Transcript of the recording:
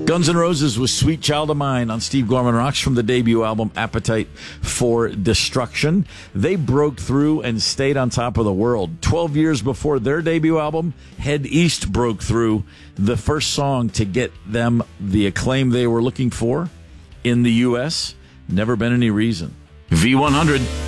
Guns N' Roses was Sweet Child of Mine on Steve Gorman Rocks from the debut album Appetite for Destruction. They broke through and stayed on top of the world. 12 years before their debut album, Head East broke through, the first song to get them the acclaim they were looking for in the U.S. Never Been Any Reason. V100.